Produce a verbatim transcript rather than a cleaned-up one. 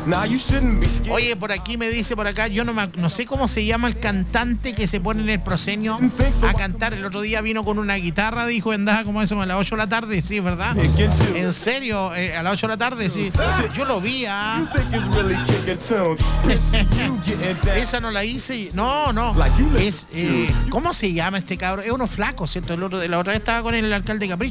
Oye, por aquí me dice, por acá, yo no, me, no sé cómo se llama el cantante que se pone en el proscenio a cantar. El otro día vino con una guitarra, dijo, andaba como eso a las ocho de la tarde, sí, ¿verdad? En serio, eh, a las ocho de la tarde, sí. Yo lo vi, ¿ah? Esa no la hice. No, no. Es, eh, ¿cómo se llama este cabrón? Es uno flaco, ¿cierto? El otro, la otra vez estaba con el alcalde Capricho.